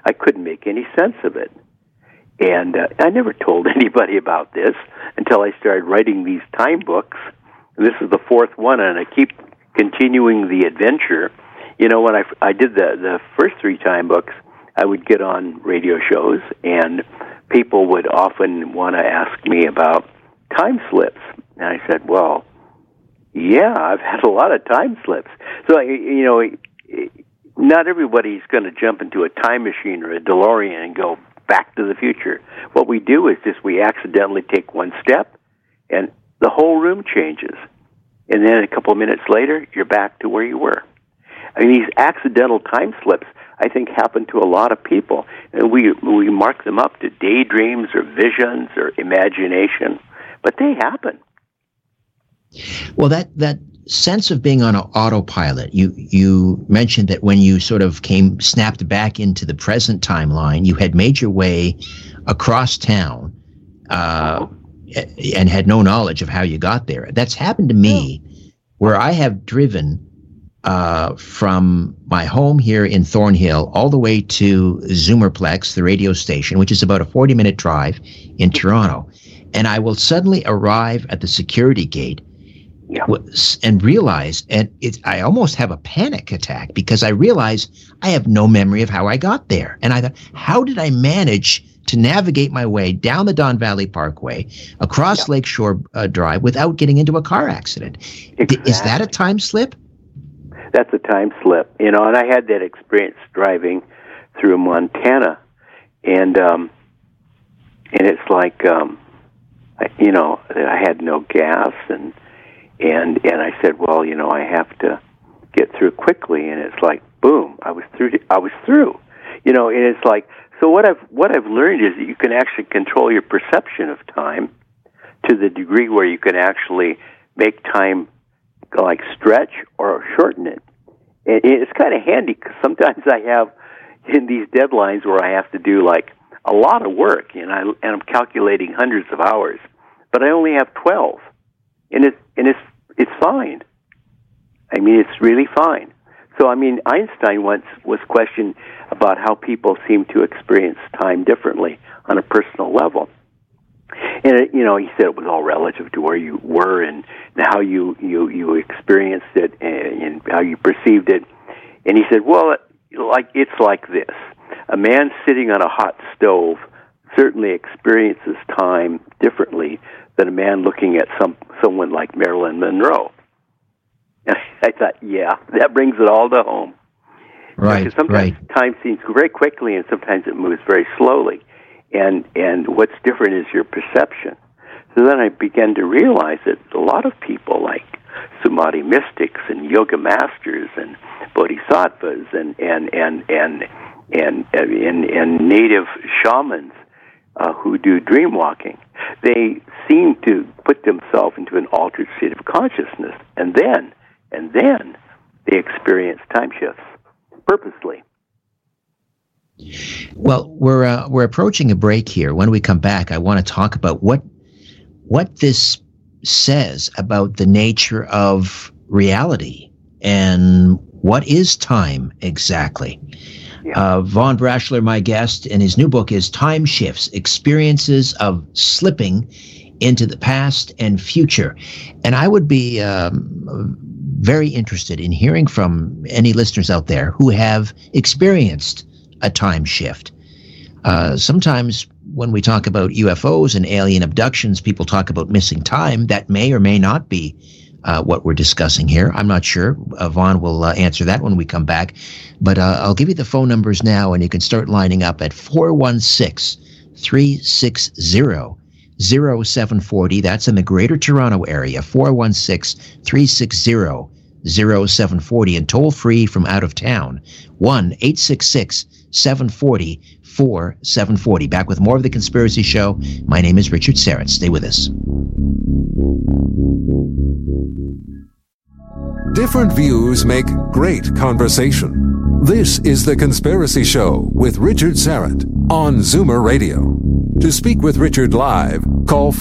I couldn't make any sense of it. And I never told anybody about this until I started writing these time books. And this is the fourth one, and I keep continuing the adventure. You know, when I did the first three time books, I would get on radio shows, and people would often want to ask me about time slips. And I said, well, yeah, I've had a lot of time slips. So, you know, not everybody's going to jump into a time machine or a DeLorean and go back to the future. What we do is just we accidentally take one step, and the whole room changes. And then a couple of minutes later, you're back to where you were. I mean, these accidental time slips, I think, happen to a lot of people. And we mark them up to daydreams or visions or imagination, but they happen. Well, that sense of being on an autopilot, you mentioned that when you sort of snapped back into the present timeline, you had made your way across town and had no knowledge of how you got there. That's happened to me where I have driven from my home here in Thornhill all the way to Zoomerplex, the radio station, which is about a 40-minute drive in Toronto. And I will suddenly arrive at the security gate and realize, I almost have a panic attack because I realize I have no memory of how I got there. And I thought, how did I manage to navigate my way down the Don Valley Parkway, across Lakeshore Drive without getting into a car accident? Exactly. Is that a time slip? That's a time slip, you know, and I had that experience driving through Montana, and it's like, you know, I had no gas, and I said, well, you know, I have to get through quickly, and it's like, boom, I was through, you know, and it's like, so what I've learned is that you can actually control your perception of time to the degree where you can actually make time like stretch or shorten it. And it's kind of handy because sometimes I have in these deadlines where I have to do like a lot of work, and I'm calculating hundreds of hours, but I only have 12, and it's fine. I mean, it's really fine. So, I mean, Einstein once was questioned about how people seem to experience time differently on a personal level. And, you know, he said it was all relative to where you were and how you experienced it and how you perceived it. And he said, well, it's like this. A man sitting on a hot stove certainly experiences time differently than a man looking at someone like Marilyn Monroe. And I thought, yeah, that brings it all to home. Right, because sometimes time seems very quickly, and sometimes it moves very slowly. And what's different is your perception. So then I began to realize that a lot of people, like Samadhi mystics and yoga masters and bodhisattvas and native shamans who do dream walking, they seem to put themselves into an altered state of consciousness, and then they experience time shifts purposely. Well, we're approaching a break here. When we come back, I want to talk about what this says about the nature of reality and what is time exactly. Yeah. Vaughn Brashler, my guest, and his new book is Time Shifts, Experiences of Slipping into the Past and Future. And I would be very interested in hearing from any listeners out there who have experienced a time shift. Sometimes when we talk about UFOs and alien abductions, people talk about missing time. That may or may not be what we're discussing here. I'm not sure. Vaughn will answer that when we come back. But I'll give you the phone numbers now, and you can start lining up at 416-360-0740. That's in the Greater Toronto area, 416-360-0740, and toll free from out of town, 1-866-740-4740. Back with more of The Conspiracy Show. My name is Richard Syrett. Stay with us. Different views make great conversation. This is The Conspiracy Show with Richard Syrett on Zoomer Radio. To speak with Richard live, call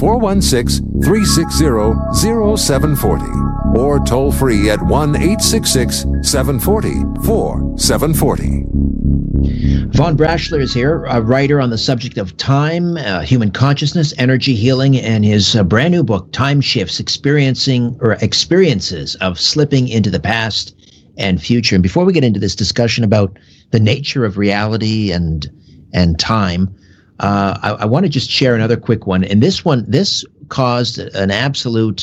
416-360-0740 or toll free at 1-866-740-4740. Vaughn Brashler is here, a writer on the subject of time, human consciousness, energy healing, and his brand new book, Time Shifts, Experiences of Slipping into the Past and Future. And before we get into this discussion about the nature of reality and time, I want to just share another quick one. And this caused an absolute,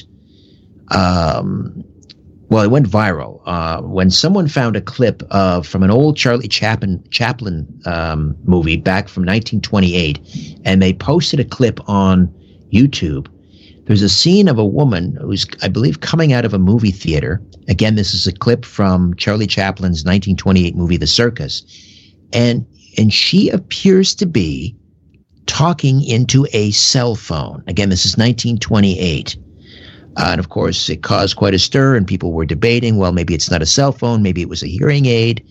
it went viral when someone found a clip from an old Charlie Chaplin movie back from 1928, and they posted a clip on YouTube. There's a scene of a woman who's, I believe, coming out of a movie theater. Again, this is a clip from Charlie Chaplin's 1928 movie, The Circus. And she appears to be talking into a cell phone. Again, this is 1928. And of course, it caused quite a stir, and people were debating, well, maybe it's not a cell phone, maybe it was a hearing aid.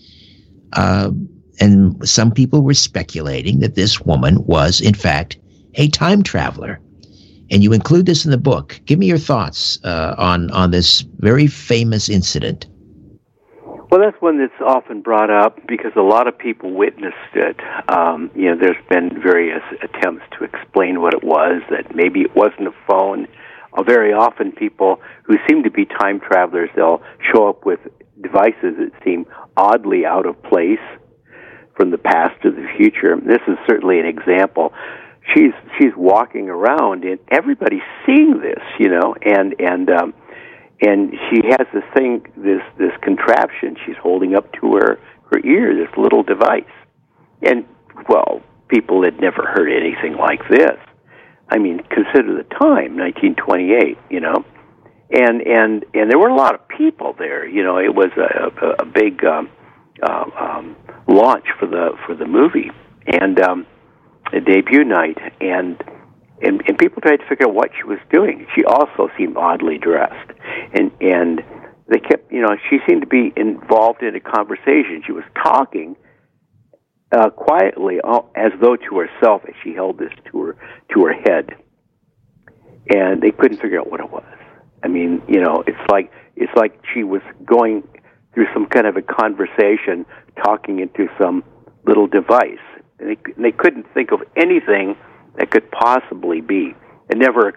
And some people were speculating that this woman was, in fact, a time traveler. And you include this in the book. Give me your thoughts on this very famous incident. Well, that's one that's often brought up because a lot of people witnessed it. There's been various attempts to explain what it was, that maybe it wasn't a phone. Very often people who seem to be time travelers, they'll show up with devices that seem oddly out of place from the past to the future. This is certainly an example. She's walking around and everybody's seeing this, and she has this contraption she's holding up to her ear, this little device. And, well, people had never heard anything like this. I mean, consider the time, 1928, and there were a lot of people there. It was a big launch for the movie, and a debut night, and people tried to figure out what she was doing. She also seemed oddly dressed, and they kept, she seemed to be involved in a conversation. She was talking quietly, as though to herself, as she held this to her head, and they couldn't figure out what it was. I mean, it's like she was going through some kind of a conversation, talking into some little device, and they couldn't think of anything that could possibly be. And never,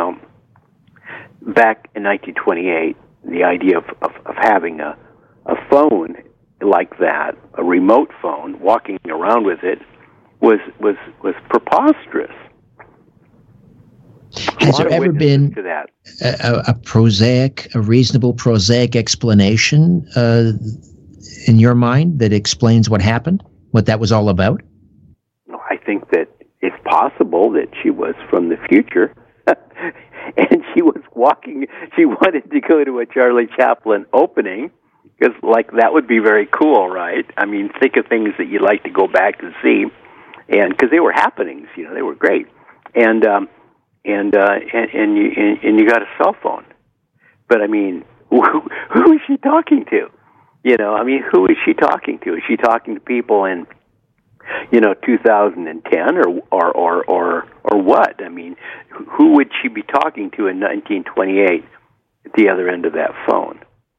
back in 1928, the idea of having a phone like that, a remote phone, walking around with it, was preposterous. Has there ever been a reasonable prosaic explanation in your mind that explains what happened, what that was all about? I think that it's possible that she was from the future, and she was walking. She wanted to go to a Charlie Chaplin opening, because, that would be very cool, right? I mean, think of things that you'd like to go back and see, and because they were happenings, they were great, and you got a cell phone, but I mean, who is she talking to? Who is she talking to? Is she talking to people in 2010 or what? I mean, who would she be talking to in 1928 at the other end of that phone?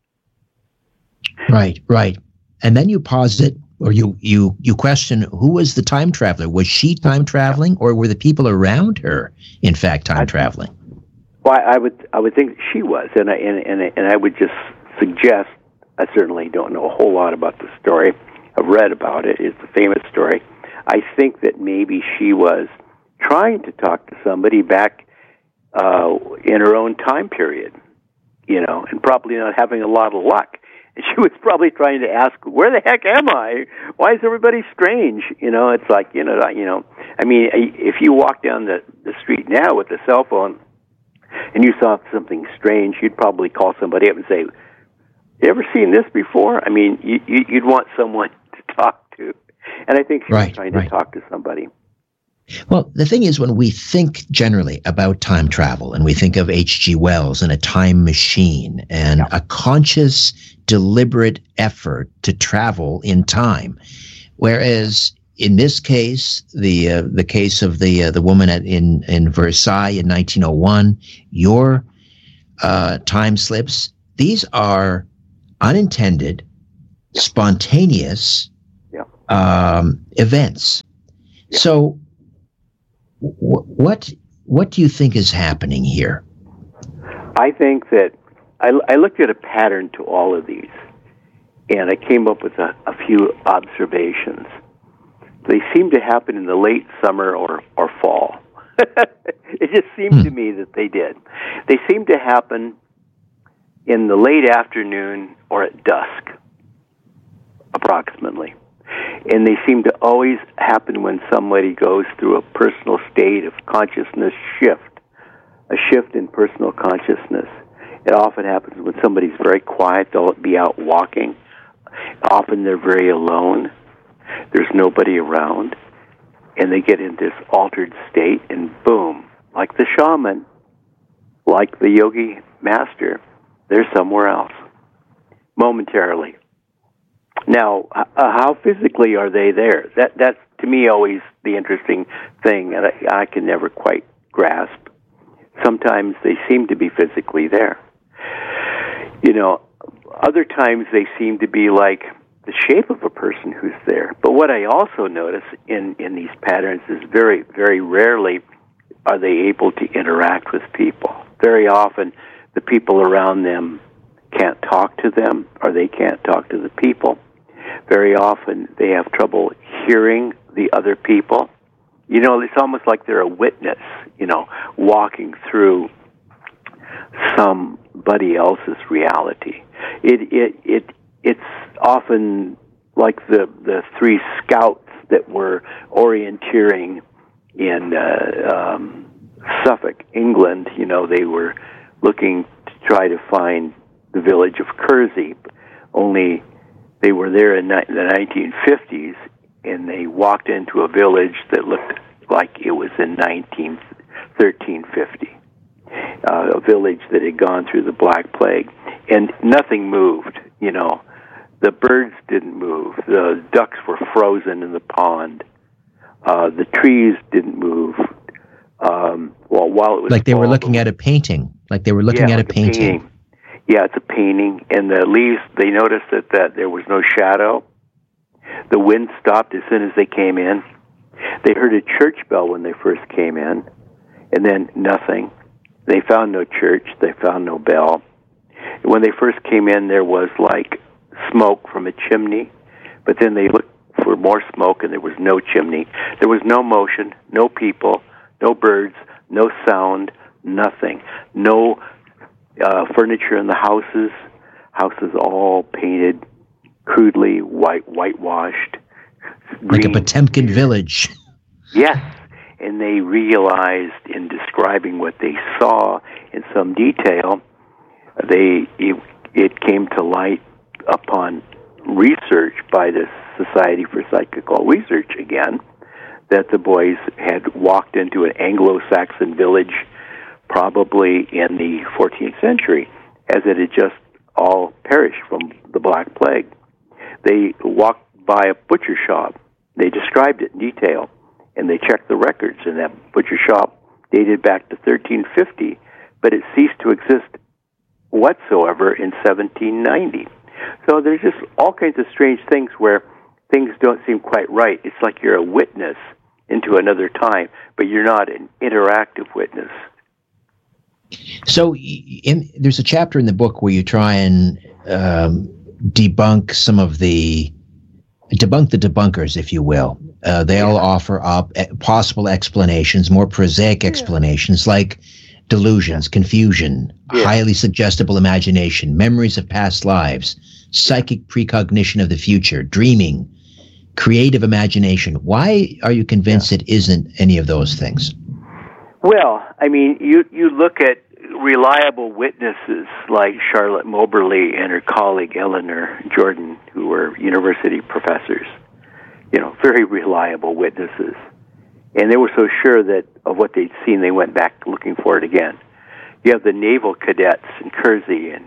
Right. And then you posit, or you question, who was the time traveler? Was she time traveling, or were the people around her, in fact, time traveling? Well, I would think she was, and I would just suggest. I certainly don't know a whole lot about the story. I've read about it. It's a famous story. I think that maybe she was trying to talk to somebody back in her own time period, and probably not having a lot of luck. And she was probably trying to ask, where the heck am I? Why is everybody strange? It's like, I mean, if you walk down the street now with a cell phone and you saw something strange, you'd probably call somebody up and say, you ever seen this before? I mean, you'd want someone to talk to. And I think she was trying to talk to somebody. Well, the thing is, when we think generally about time travel, and we think of H.G. Wells and a time machine and a conscious, deliberate effort to travel in time, whereas in this case, the case of the woman in Versailles in 1901, your time slips, these are unintended, spontaneous, events. Yeah. So, what do you think is happening here? I think that I looked at a pattern to all of these, and I came up with a few observations. They seem to happen in the late summer or fall. It just seemed to me that they did. They seem to happen in the late afternoon or at dusk, approximately. And they seem to always happen when somebody goes through a personal state of consciousness shift, a shift in personal consciousness. It often happens when somebody's very quiet. They'll be out walking. Often they're very alone. There's nobody around. And they get in this altered state, and boom, like the shaman, like the yogi master, they're somewhere else, momentarily. Now, how physically are they there? That's, to me, always the interesting thing, and I can never quite grasp. Sometimes they seem to be physically there. Other times they seem to be like the shape of a person who's there. But what I also notice in these patterns is very, very rarely are they able to interact with people. Very often the people around them can't talk to them, or they can't talk to the people. Very often they have trouble hearing the other people. It's almost like they're a witness, walking through somebody else's reality. It's often like the three scouts that were orienteering in Suffolk, England. They were looking to try to find the village of Kersey, only they were there in the 1950s, and they walked into a village that looked like it was in 1350, a village that had gone through the Black Plague, and nothing moved. The birds didn't move. The ducks were frozen in the pond. The trees didn't move. While it was like they were looking at a painting. Like they were looking at a painting. Yeah, it's a painting. And the leaves, they noticed that there was no shadow. The wind stopped as soon as they came in. They heard a church bell when they first came in, and then nothing. They found no church. They found no bell. When they first came in, there was like smoke from a chimney, but then they looked for more smoke, and there was no chimney. There was no motion, no people, no birds, no sound, nothing. No furniture in the houses. Houses all painted crudely, whitewashed. Like a Potemkin village. Yes, and they realized in describing what they saw in some detail, it came to light upon research by the Society for Psychical Research again, that the boys had walked into an Anglo-Saxon village probably in the 14th century, as it had just all perished from the Black Plague. They walked by a butcher shop. They described it in detail, and they checked the records, and that butcher shop dated back to 1350, but it ceased to exist whatsoever in 1790. So there's just all kinds of strange things where things don't seem quite right. It's like you're a witness into another time, but you're not an interactive witness. So there's a chapter in the book where you try and debunk the debunkers, if you will. They'll offer up possible explanations, more prosaic explanations, like delusions, confusion, highly suggestible imagination, memories of past lives, psychic precognition of the future, dreaming, creative imagination. Why are you convinced it isn't any of those things? Well, I mean, you look at reliable witnesses like Charlotte Moberly and her colleague Eleanor Jordan, who were university professors, very reliable witnesses. And they were so sure that of what they'd seen, they went back looking for it again. You have the naval cadets in Kersey in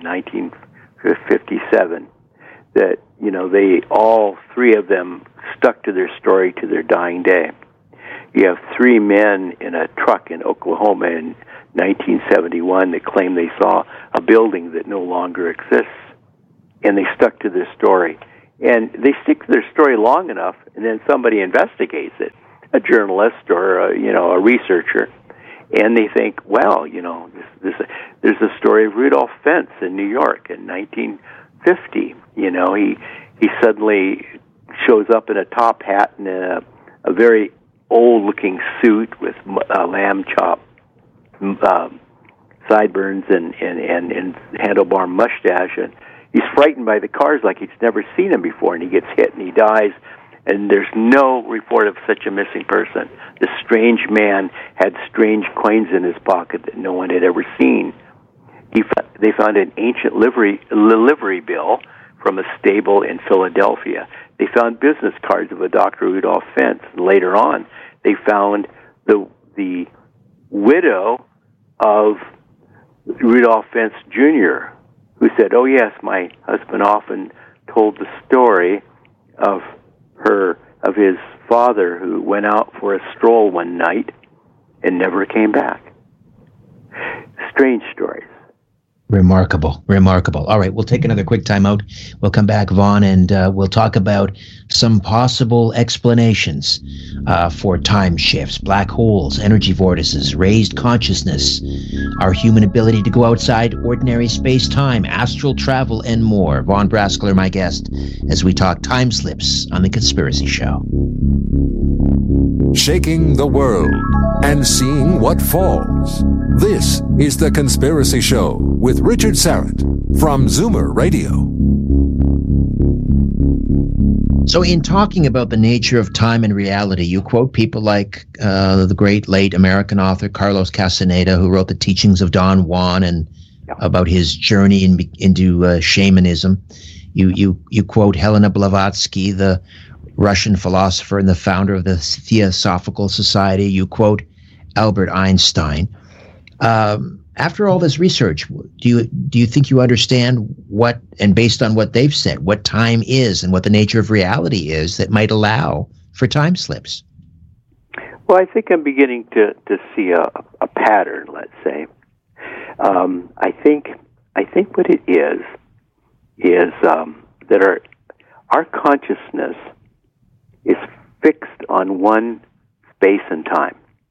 1957 that, they all three of them stuck to their story to their dying day. You have three men in a truck in Oklahoma in 1971 that claim they saw a building that no longer exists, and they stuck to their story. And they stick to their story long enough, and then somebody investigates it, a journalist or a researcher, and they think, well, there's a story of Rudolph Fentz in New York in 1950. He suddenly shows up in a top hat and a very old-looking suit with lamb chop sideburns and handlebar mustache, and he's frightened by the cars like he's never seen them before, and he gets hit and he dies, and there's no report of such a missing person. This strange man had strange coins in his pocket that no one had ever seen. They found an ancient livery bill from a stable in Philadelphia. They found business cards of a Dr. Rudolph Fentz, and later on they found the widow of Rudolph Fentz Jr., who said, "Oh yes, my husband often told the story of his father who went out for a stroll one night and never came back." Strange stories. Remarkable. All right, we'll take another quick time out. We'll come back, Vaughn, and we'll talk about some possible explanations for time shifts, black holes, energy vortices, raised consciousness, our human ability to go outside ordinary space-time, astral travel, and more. Vaughn Braskler, my guest, as we talk time slips on The Conspiracy Show. Shaking the world and seeing what falls. This is The Conspiracy Show with Richard Syrett from Zoomer Radio. So in talking about the nature of time and reality, you quote people like the great late American author Carlos Castaneda, who wrote The Teachings of Don Juan and about his journey into shamanism. You quote Helena Blavatsky, the Russian philosopher and the founder of the Theosophical Society. You quote Albert Einstein. After all this research, do you think you understand what, and based on what they've said, what time is and what the nature of reality is that might allow for time slips? Well, I think I'm beginning to see a pattern, let's say. I think what it is that our consciousness is fixed on one space and time.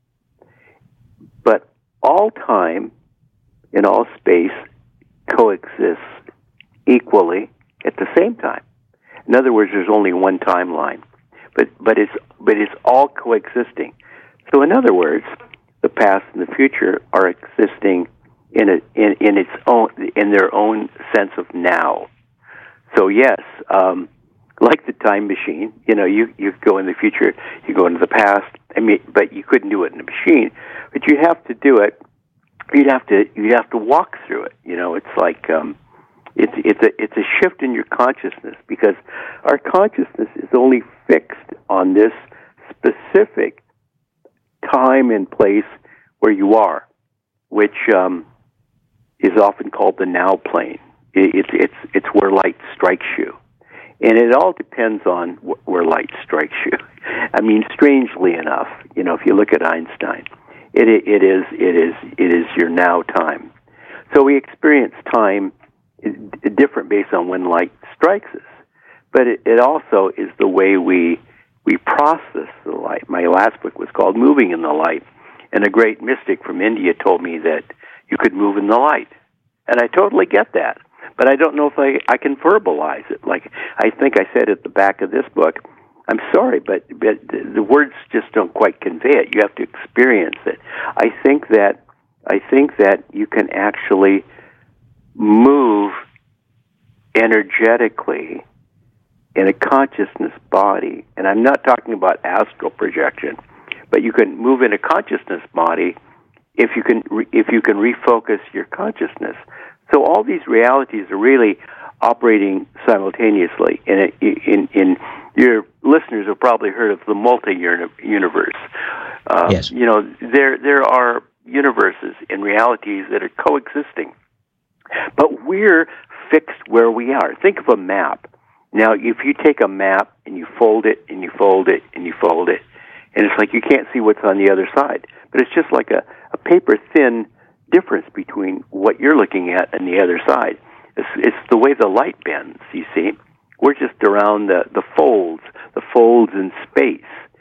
But all time and all space coexists equally at the same time. In other words, there's only one timeline, but it's all coexisting. So, in other words, the past and the future are existing in their own sense of now. So, yes, like the time machine, you go in the future, you go into the past. But you couldn't do it in a machine. But you have to do it. You'd have to walk through it. It's like it's a shift in your consciousness, because our consciousness is only fixed on this specific time and place where you are, which is often called the now plane. It's where light strikes you. And it all depends on where light strikes you. Strangely enough, if you look at Einstein, it is your now time. So we experience time different based on when light strikes us. But it also is the way we process the light. My last book was called Moving in the Light, and a great mystic from India told me that you could move in the light. And I totally get that. But I don't know if I can verbalize it. Like I think I said at the back of this book, I'm sorry, but the words just don't quite convey it. You have to experience it. I think that you can actually move energetically in a consciousness body, and I'm not talking about astral projection, but you can move in a consciousness body if you can refocus your consciousness. So all these realities are really operating simultaneously. In your listeners have probably heard of the multi-universe. Yes. There are universes and realities that are coexisting, but we're fixed where we are. Think of a map. Now, if you take a map and you fold it and you fold it and you fold it, and it's like you can't see what's on the other side, but it's just like a paper-thin difference between what you're looking at and the other side. It's the way the light bends, you see. We're just around the folds in space,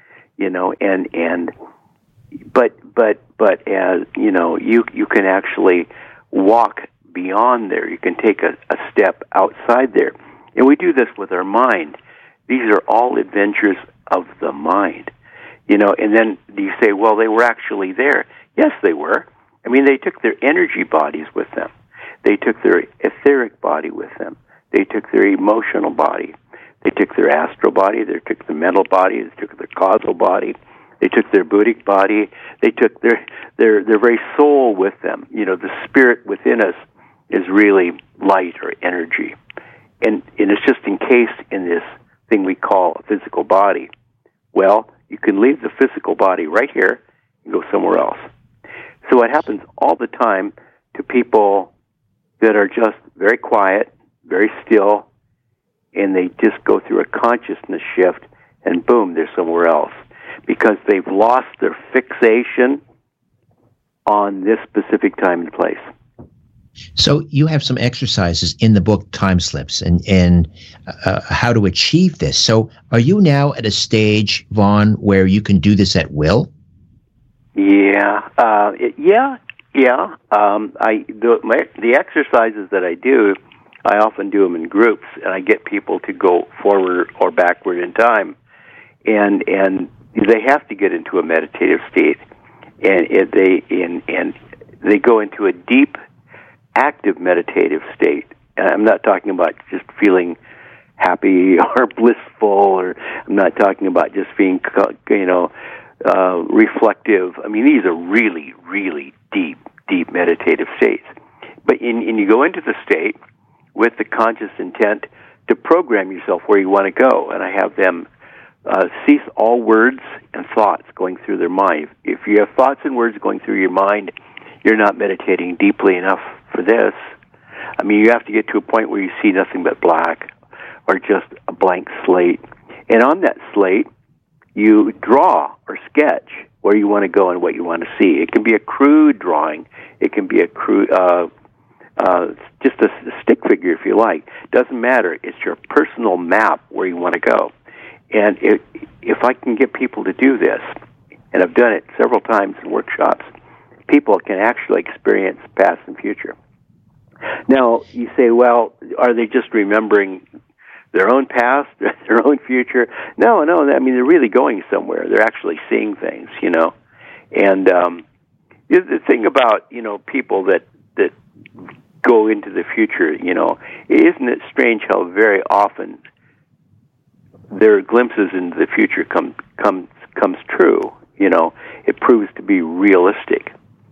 but as you can actually walk beyond there. You can take a step outside there. And we do this with our mind. These are all adventures of the mind. And then you say, well, they were actually there. Yes, they were. I mean, they took their energy bodies with them. They took their etheric body with them. They took their emotional body. They took their astral body. They took their mental body. They took their causal body. They took their Buddhic body. They took their very soul with them. The spirit within us is really light or energy. And it's just encased in this thing we call a physical body. Well, you can leave the physical body right here and go somewhere else. So it happens all the time to people that are just very quiet, very still, and they just go through a consciousness shift, and boom, they're somewhere else. Because they've lost their fixation on this specific time and place. So you have some exercises in the book Time Slips and how to achieve this. So are you now at a stage, Vaughn, where you can do this at will? Yeah. The exercises that I do, I often do them in groups, and I get people to go forward or backward in time, and they have to get into a meditative state, and they go into a deep, active meditative state. And I'm not talking about just feeling happy or blissful, or I'm not talking about just being, reflective. I mean, these are really, really deep meditative states. But you go into the state with the conscious intent to program yourself where you want to go. And I have them cease all words and thoughts going through their mind. If you have thoughts and words going through your mind, you're not meditating deeply enough for this. I mean, you have to get to a point where you see nothing but black or just a blank slate. And on that slate, you draw or sketch where you want to go and what you want to see. It can be a crude drawing. It can be a crude, just a stick figure if you like. Doesn't matter. It's your personal map where you want to go. And if I can get people to do this, and I've done it several times in workshops, people can actually experience past and future. Now, you say, well, are they just remembering their own past, their own future? No, I mean, they're really going somewhere. They're actually seeing things, And the thing about, people that go into the future, isn't it strange how very often their glimpses into the future comes true? It proves to be realistic.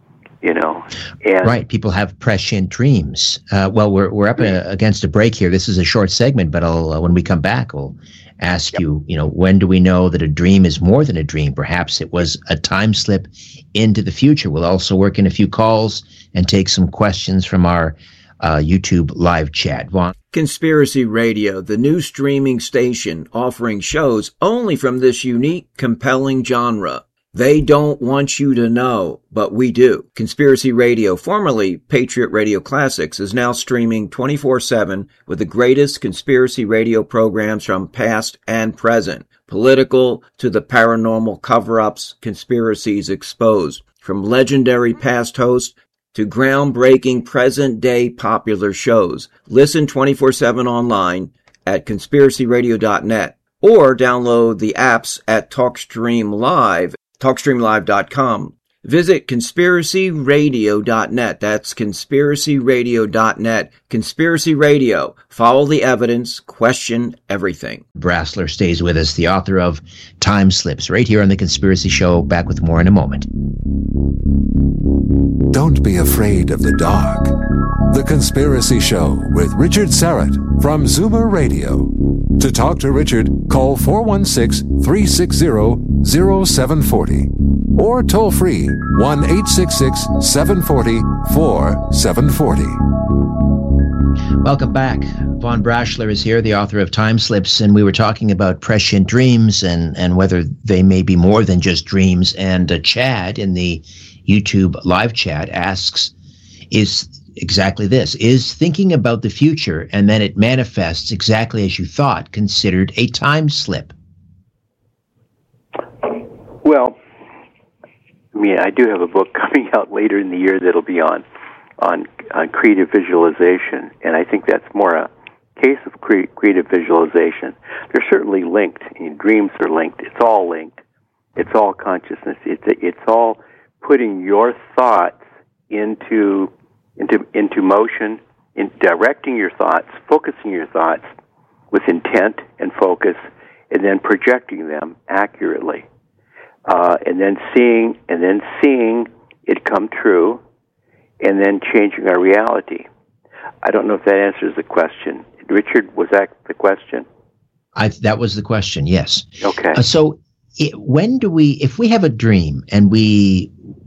And right. People have prescient dreams. Well, we're up against a break here. This is a short segment, but when we come back, I'll ask you, when do we know that a dream is more than a dream? Perhaps it was a time slip into the future. We'll also work in a few calls and take some questions from our YouTube live chat. Vaughn. Conspiracy Radio, the new streaming station offering shows only from this unique, compelling genre. They don't want you to know, but we do. Conspiracy Radio, formerly Patriot Radio Classics, is now streaming 24/7 with the greatest conspiracy radio programs from past and present. Political to the paranormal cover-ups, conspiracies exposed. From legendary past hosts to groundbreaking present-day popular shows. Listen 24/7 online at conspiracyradio.net or download the apps at TalkStream Live, TalkStreamLive.com. Visit conspiracyradio.net. That's conspiracyradio.net. Conspiracy Radio. Follow the evidence. Question everything. Brasler stays with us, the author of Time Slips, right here on The Conspiracy Show. Back with more in a moment. Don't be afraid of the dark. The Conspiracy Show with Richard Syrett from Zoomer Radio. To talk to Richard, call 416-360-0740 or toll free 1-866-740-4740. Welcome back. Vaughn Brasler is here, the author of Time Slips, and we were talking about prescient dreams and whether they may be more than just dreams. And Chad in the YouTube live chat asks, is exactly this. Is thinking about the future and then it manifests exactly as you thought considered a time slip? Well, I mean, I do have a book coming out later in the year that'll be on creative visualization, and I think that's more a case of creative visualization. They're certainly linked. Dreams are linked. It's all linked. It's all consciousness. It's all putting your thoughts into motion, in directing your thoughts, focusing your thoughts with intent and focus, and then projecting them accurately, and then seeing it come true, and then changing our reality. I don't know if that answers the question. Richard, was that the question? That was the question, yes. Okay. So when do if we have a dream and we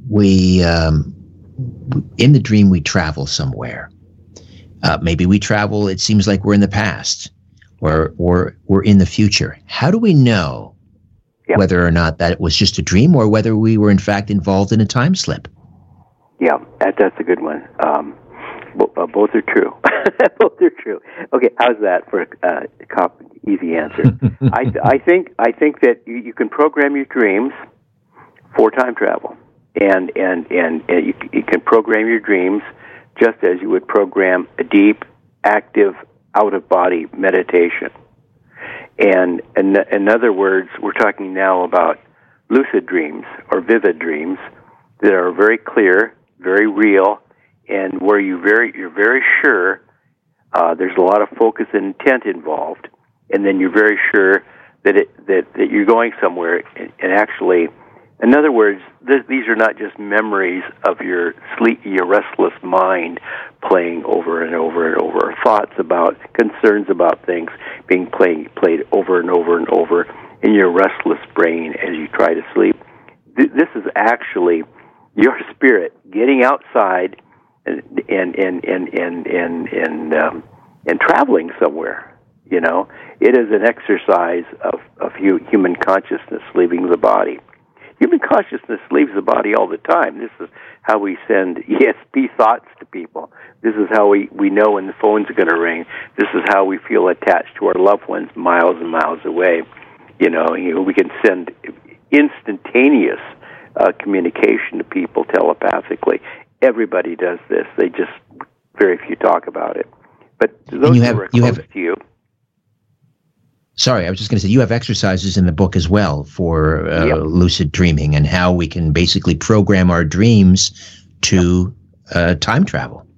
in the dream we travel somewhere, maybe we travel, it seems like we're in the past or we're in the future. How do we know whether or not that was just a dream or whether we were in fact involved in a time slip? Yeah, that's a good one. Both are true. Both are true. Okay, how's that for a easy answer? I think that you can program your dreams for time travel, and you can program your dreams just as you would program a deep, active, out-of-body meditation. And in other words, we're talking now about lucid dreams or vivid dreams that are very clear, very real, and where you're very sure there's a lot of focus and intent involved, and then you're very sure that you're going somewhere. And actually, in other words, these are not just memories of your restless mind playing over and over and over, thoughts about, concerns about things being played over and over and over in your restless brain as you try to sleep. This is actually your spirit getting outside and traveling somewhere. You know, it is an exercise of human consciousness leaving the body. Human consciousness leaves the body all the time. This is how we send ESP thoughts to people. This is how we know when the phone's going to ring. This is how we feel attached to our loved ones miles and miles away. You know, we can send instantaneous communication to people telepathically. Everybody does this. They just, very few talk about it. But those who are close to you. Sorry, I was just going to say, you have exercises in the book as well for lucid dreaming and how we can basically program our dreams to time travel.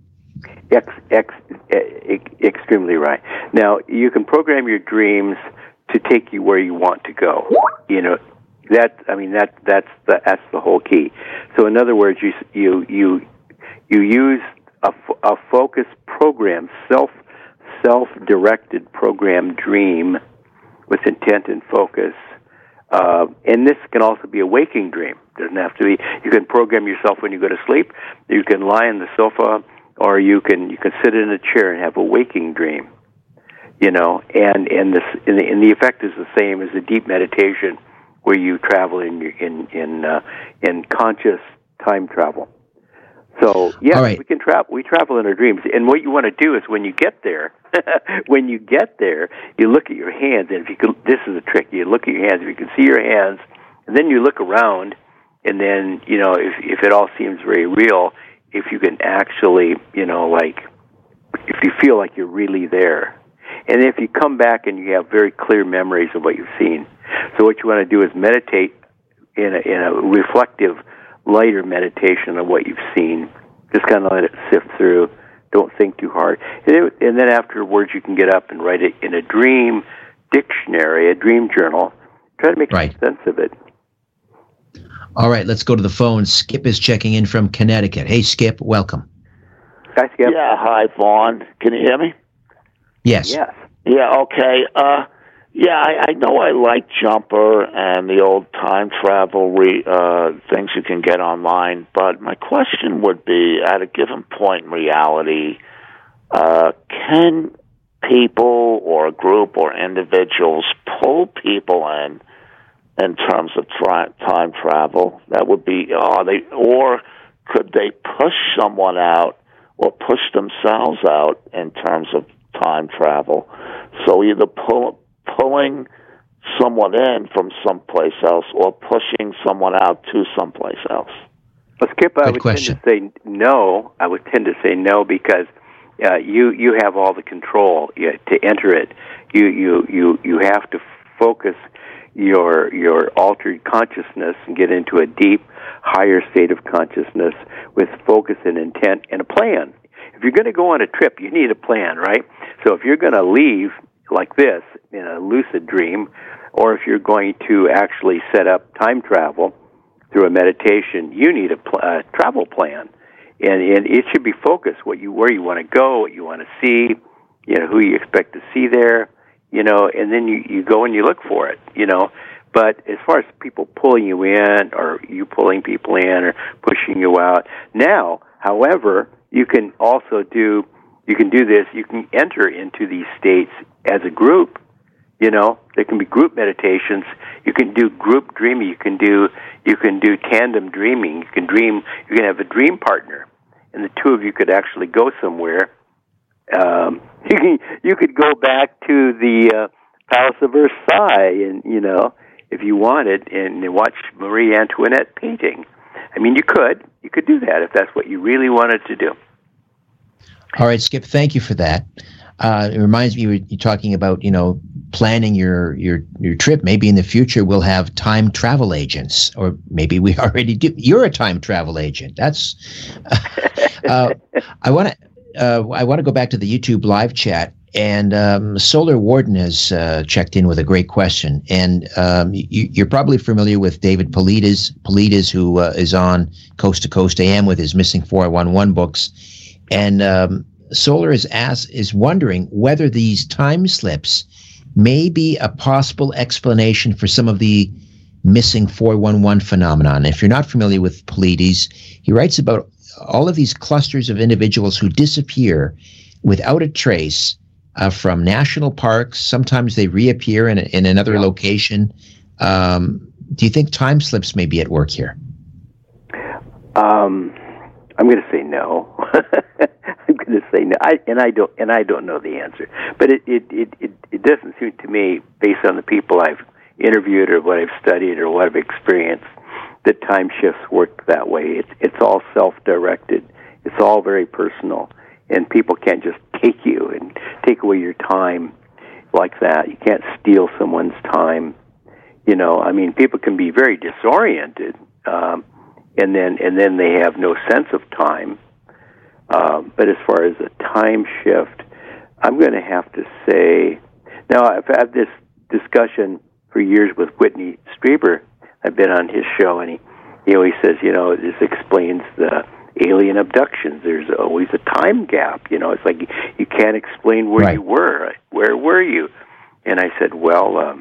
Extremely right. Now, you can program your dreams to take you where you want to go. You know, that's the whole key. So, in other words, you use a focused program, self-directed program dream with intent and focus. And this can also be a waking dream. It doesn't have to be. You can program yourself when you go to sleep. You can lie on the sofa, or you can sit in a chair and have a waking dream. You know, and the effect is the same as a deep meditation where you travel in conscious time travel. So we can travel. We travel in our dreams, and what you want to do is when you get there, you look at your hands, and this is a trick. You look at your hands. If you can see your hands, and then you look around, and then if it all seems very real, if you can actually if you feel like you're really there, and if you come back and you have very clear memories of what you've seen. So what you want to do is meditate in a reflective, lighter meditation of what you've seen. Just kind of let it sift through. Don't think too hard. And then afterwards you can get up and write it in a dream dictionary, a dream journal. Try to make sense of it. All right, let's go to the phone. Skip is checking in from Connecticut. Hey, Skip, welcome. Hi, Skip. Yeah, hi, Vaughn. Can you hear me? Yes. Yes. Yeah, okay. I know I like Jumper and the old time travel things you can get online, but my question would be, at a given point in reality, can people or a group or individuals pull people in terms of time travel? That would be, or could they push someone out or push themselves out in terms of time travel. So either pulling someone in from someplace else or pushing someone out to someplace else. Well, Skip, I would tend to say no. I would tend to say no because you have all the control to enter it. You have to focus your altered consciousness and get into a deep, higher state of consciousness with focus and intent and a plan. If you're going to go on a trip, you need a plan, right? So if you're going to leave like this in a lucid dream, or if you're going to actually set up time travel through a meditation, you need a travel plan, and it should be focused where you want to go, what you want to see, who you expect to see there, and then you go and you look for it, But as far as people pulling you in or you pulling people in or pushing you out, now, however, you can do this. You can enter into these states as a group. There can be group meditations. You can do group dreaming. You can do tandem dreaming. You can have a dream partner, and the two of you could actually go somewhere. You could go back to the Palace of Versailles, and if you wanted, and watch Marie Antoinette painting. I mean, you could do that if that's what you really wanted to do. All right, Skip, thank you for that. It reminds me, you're talking about, planning your trip. Maybe in the future we'll have time travel agents, or maybe we already do. You're a time travel agent. That's. I want to go back to the YouTube live chat, and Solar Warden has checked in with a great question, and you're probably familiar with David Paulides, who is on Coast to Coast AM with his Missing 411 books. And Solar is wondering whether these time slips may be a possible explanation for some of the missing 411 phenomenon. If you're not familiar with Paulides, he writes about all of these clusters of individuals who disappear without a trace from national parks. Sometimes they reappear in another location. Do you think time slips may be at work here? I'm going to say no. I'm going to say no, I don't know the answer. But it doesn't seem to me, based on the people I've interviewed or what I've studied or what I've experienced, that time shifts work that way. It's all self-directed. It's all very personal, and people can't just take you and take away your time like that. You can't steal someone's time. People can be very disoriented. And then they have no sense of time. But as far as a time shift, I'm going to have to say, now I've had this discussion for years with Whitney Strieber. I've been on his show, and he always says, this explains the alien abductions. There's always a time gap. It's like you can't explain where you were. Where were you? And I said, well,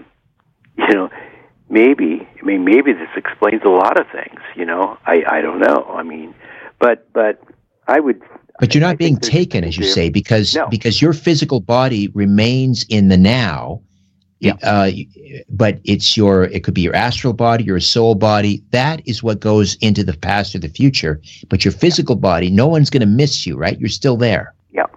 maybe this explains a lot of things. I don't know. But I would. But you're not being taken, as you say, because your physical body remains in the now. Yeah. But it could be your astral body, your soul body. That is what goes into the past or the future. But your physical body, no one's going to miss you, right? You're still there. Yep.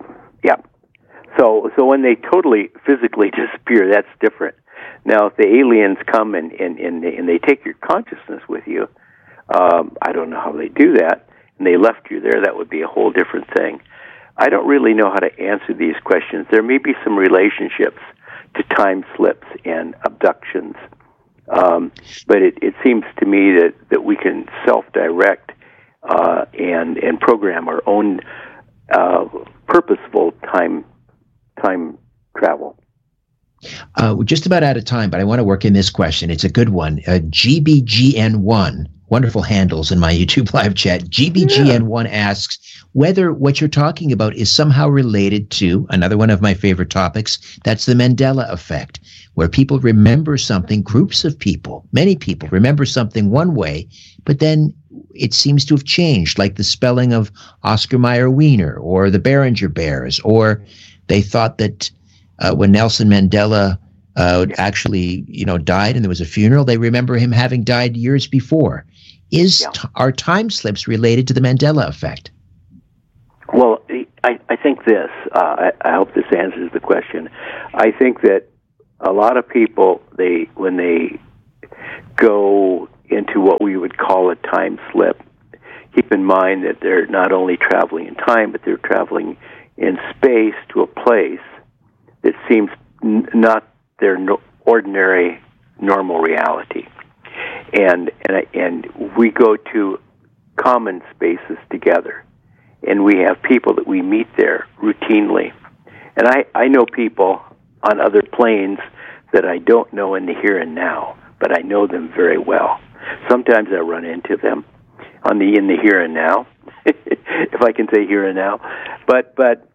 So when they totally physically disappear, that's different. Now, if the aliens come and they take your consciousness with you, I don't know how they do that, and they left you there, that would be a whole different thing. I don't really know how to answer these questions. There may be some relationships to time slips and abductions, but it seems to me that we can self-direct and program our own purposeful time travel. We're just about out of time, but I want to work in this question. It's a good one. GBGN1, wonderful handles in my YouTube live chat. GBGN1 asks whether what you're talking about is somehow related to another one of my favorite topics. That's the Mandela effect, where people remember something, groups of people, many people remember something one way, but then it seems to have changed, like the spelling of Oscar Mayer Wiener or the Beringer Bears, or they thought that when Nelson Mandela actually, died and there was a funeral, they remember him having died years before. Are time slips related to the Mandela effect? Well, I think this. I hope this answers the question. I think that a lot of people, when they go into what we would call a time slip, keep in mind that they're not only traveling in time, but they're traveling in space to a place that seems not their ordinary, normal reality. And we go to common spaces together, and we have people that we meet there routinely. And I know people on other planes that I don't know in the here and now, but I know them very well. Sometimes I run into them in the here and now, if I can say here and now. But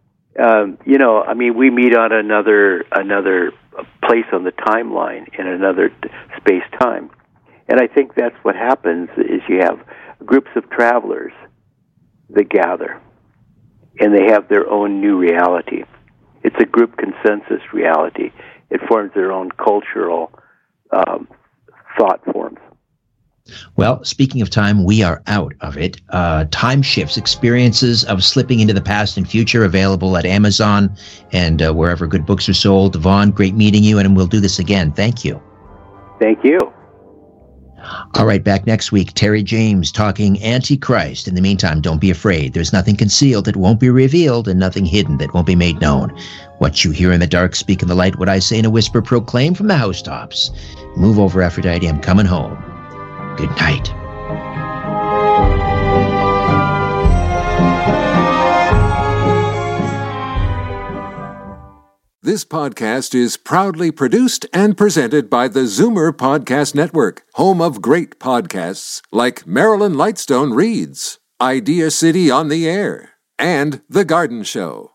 we meet on another place on the timeline in another space-time. And I think that's what happens is you have groups of travelers that gather, and they have their own new reality. It's a group consensus reality. It forms their own cultural thought forms. Well, speaking of time, we are out of it. Time Shifts, Experiences of Slipping into the Past and Future, available at Amazon and wherever good books are sold. Vaughn, great meeting you, and we'll do this again. Thank you. Thank you. All right, back next week, Terry James talking Antichrist. In the meantime, don't be afraid. There's nothing concealed that won't be revealed and nothing hidden that won't be made known. What you hear in the dark, speak in the light. What I say in a whisper, proclaim from the housetops. Move over, Aphrodite. I'm coming home. Good night. This podcast is proudly produced and presented by the Zoomer Podcast Network, home of great podcasts like Marilyn Lightstone Reads, Idea City on the Air, and The Garden Show.